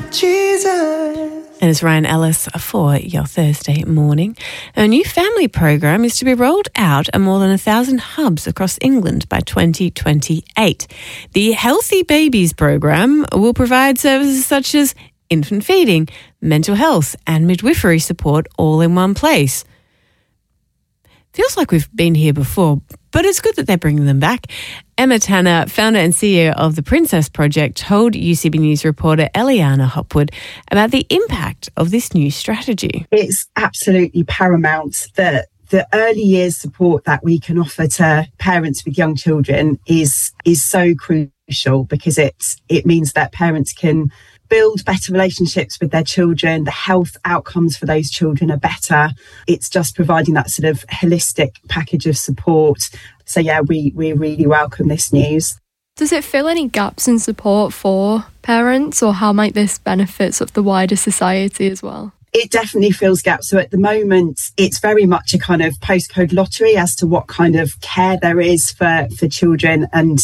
Jesus. And it's Ryan Ellis for your Thursday morning. A new family program is to be rolled out at more than 1,000 hubs across England by 2028. The Healthy Babies program will provide services such as infant feeding, mental health and midwifery support all in one place. Feels like we've been here before, but it's good that they're bringing them back. Emma Tanner, founder and CEO of the Princess Project, told UCB News reporter Eliana Hopwood about the impact of this new strategy. It's absolutely paramount that the early years support that we can offer to parents with young children is so crucial, because it means that parents can build better relationships with their children. The health outcomes for those children are better. It's just providing that sort of holistic package of support. So yeah, we really welcome this news. Does it fill any gaps in support for parents, or how might this benefit sort of the wider society as well? It definitely fills gaps. So at the moment, it's very much a kind of postcode lottery as to what kind of care there is for children and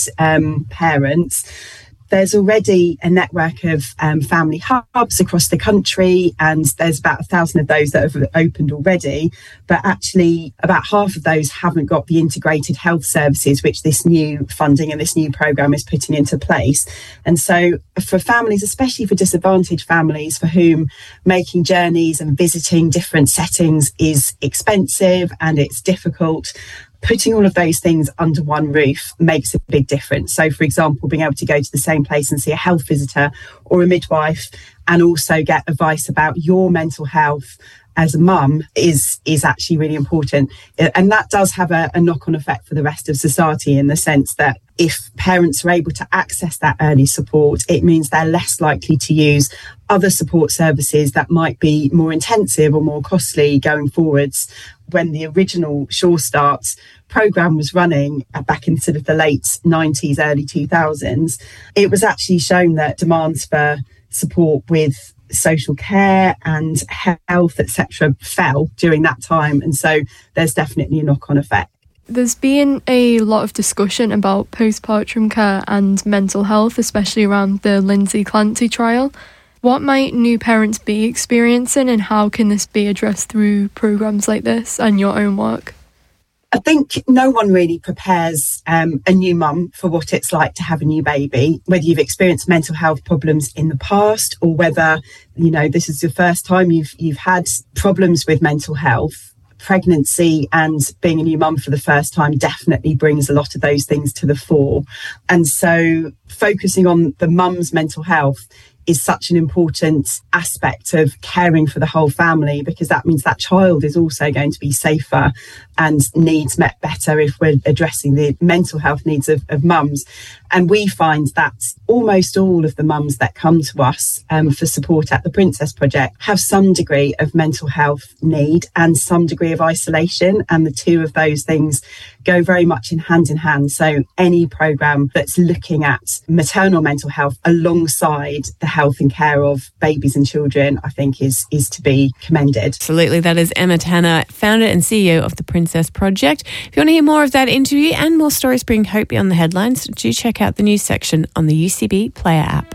parents. There's already a network of family hubs across the country, and there's about 1,000 of those that have opened already. But actually, about half of those haven't got the integrated health services, which this new funding and this new programme is putting into place. And so for families, especially for disadvantaged families for whom making journeys and visiting different settings is expensive and it's difficult, putting all of those things under one roof makes a big difference. So, for example, being able to go to the same place and see a health visitor or a midwife and also get advice about your mental health as a mum is actually really important. And that does have a knock-on effect for the rest of society, in the sense that if parents are able to access that early support, it means they're less likely to use other support services that might be more intensive or more costly going forwards. When the original Sure Starts programme was running back in sort of the late 90s, early 2000s, it was actually shown that demands for support with social care and health, etc., fell during that time. And so there's definitely a knock-on effect. There's been a lot of discussion about postpartum care and mental health, especially around the Lindsay Clancy trial. What might new parents be experiencing, and how can this be addressed through programmes like this and your own work? I think no one really prepares a new mum for what it's like to have a new baby, whether you've experienced mental health problems in the past or whether, this is the first time you've had problems with mental health. Pregnancy and being a new mum for the first time definitely brings a lot of those things to the fore. And so focusing on the mum's mental health is such an important aspect of caring for the whole family, because that means that child is also going to be safer and needs met better if we're addressing the mental health needs of mums. And we find that almost all of the mums that come to us for support at the Princess Project have some degree of mental health need and some degree of isolation, and the two of those things go very much in hand. So any programme that's looking at maternal mental health alongside the health and care of babies and children, I think is to be commended. Absolutely. That is Emma Tanner, founder and CEO of the Princess Project. If you want to hear more of that interview and more stories bring hope beyond the headlines, do check out the news section on the UCB Player app.